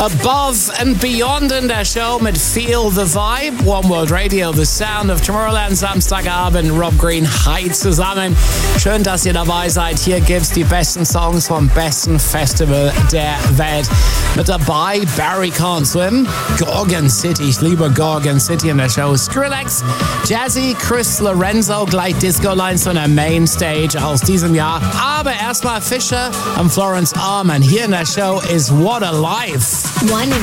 Above and Beyond in der Show mit Feel the Vibe. One World Radio, The Sound of Tomorrowland, Samstagabend. Rob Green, hi zusammen. Schön, dass ihr dabei seid. Hier gibt's die besten Songs vom besten Festival der Welt. Mit dabei Barry Can't Swim, Gorgon City. Ich liebe Gorgon City in der Show. Skrillex, Jazzy, Chris Lorenzo, gleich Disco Lines von der Mainstage aus diesem Jahr. Aber erstmal Fisher und Florence Arman. Hier in der Show ist What a Life. One